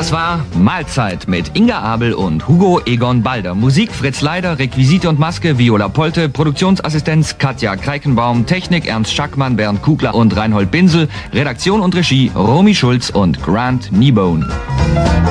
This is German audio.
Das war Mahlzeit mit Inga Abel und Hugo Egon Balder. Musik Fritz Leider, Requisite und Maske Viola Polte, Produktionsassistenz Katja Kreikenbaum, Technik Ernst Schackmann, Bernd Kugler und Reinhold Binsel, Redaktion und Regie Romy Schulz und Grant Kneebone.